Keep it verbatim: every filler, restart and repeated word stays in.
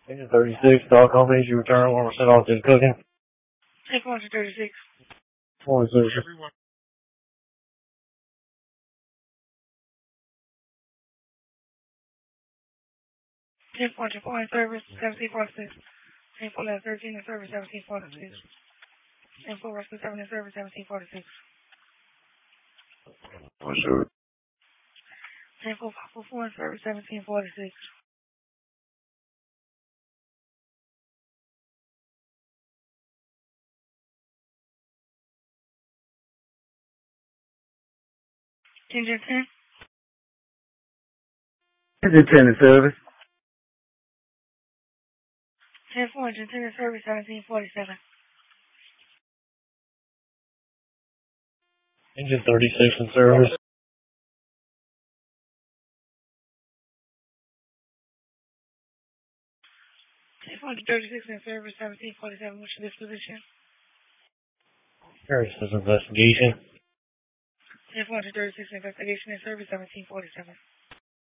Engine thirty-six, dog home needs you return one percent off this cooking. Take one to thirty-six. One six. ten four to four in service, seventeen forty-six. ten four left thirteen in service, seventeen forty-six. ten four rescue seven in service, seventeen forty-six. One six. ten four five four four in service, seventeen forty-six. Engine ten. Engine ten in service. ten four, engine ten in service, seventeen forty-seven. Engine thirty-six in service. ten four thirty-six in service, seventeen forty-seven. What's your disposition? Harris says investigation. ten four thirty-six investigation in service, seventeen forty-seven.